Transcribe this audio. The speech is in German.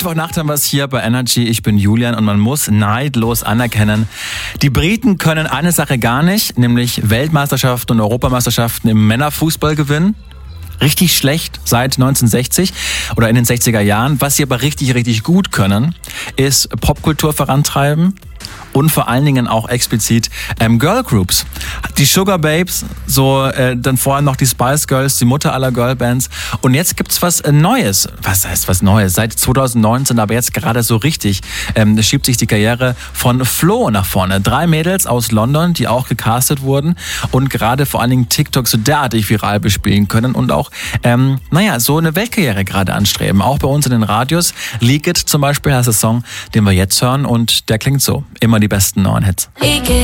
Mittwochnacht haben wir es hier bei Energy. Ich bin Julian und man muss neidlos anerkennen, die Briten können eine Sache gar nicht, nämlich Weltmeisterschaften und Europameisterschaften im Männerfußball gewinnen. Richtig schlecht seit 1960 oder in den 60er Jahren. Was sie aber richtig gut können, ist Popkultur vorantreiben und vor allen Dingen auch explizit Girlgroups. Die Sugar Babes, dann vorher noch die Spice Girls, die Mutter aller Girlbands. Und jetzt gibt's was Neues. Was heißt was Neues? Seit 2019, aber jetzt gerade so richtig, schiebt sich die Karriere von Flo nach vorne. 3 Mädels aus London, die auch gecastet wurden und gerade vor allen Dingen TikTok so derartig viral bespielen können und auch, so eine Weltkarriere gerade anstreben. Auch bei uns in den Radios. Leak It zum Beispiel heißt der Song, den wir jetzt hören und der klingt so. Immer die besten neuen Hits.